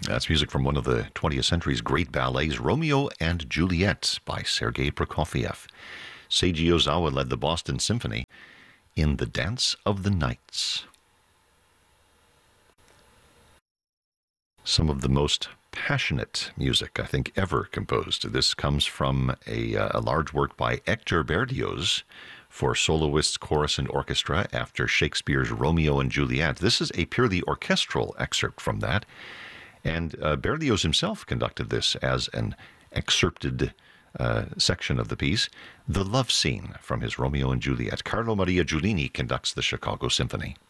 That's music from one of the 20th century's great ballets, Romeo and Juliet by Sergei Prokofiev. Seiji Ozawa led the Boston Symphony in The Dance of the Nights. Some of the most passionate music, I think, ever composed. This comes from a large work by Hector Berlioz for soloists, chorus, and orchestra after Shakespeare's Romeo and Juliet. This is a purely orchestral excerpt from that. And Berlioz himself conducted this as an excerpted section of the piece. The love scene from his Romeo and Juliet. Carlo Maria Giulini conducts the Chicago Symphony.